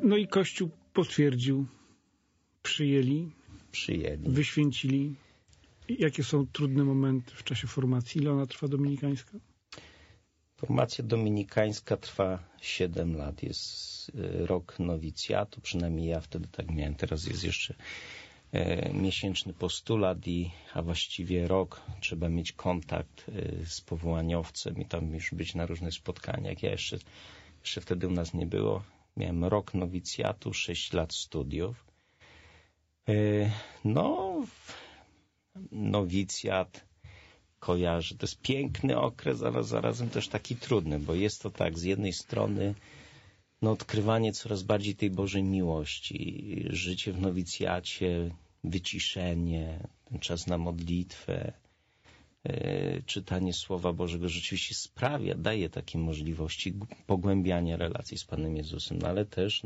No i Kościół potwierdził, przyjęli, wyświęcili. Jakie są trudne momenty w czasie formacji? Ile ona trwa dominikańska? Formacja dominikańska trwa 7 lat. Jest rok nowicjatu, przynajmniej ja wtedy tak miałem. Teraz jest jeszcze miesięczny postulat, a właściwie rok trzeba mieć kontakt z powołaniowcem i tam już być na różnych spotkaniach. Ja jeszcze wtedy u nas nie było. Miałem rok nowicjatu, 6 lat studiów. Nowicjat kojarzę. To jest piękny okres, ale zarazem też taki trudny, bo jest to tak, z jednej strony odkrywanie coraz bardziej tej Bożej miłości, życie w nowicjacie, wyciszenie, ten czas na modlitwę, czytanie Słowa Bożego rzeczywiście daje takie możliwości pogłębiania relacji z Panem Jezusem, ale też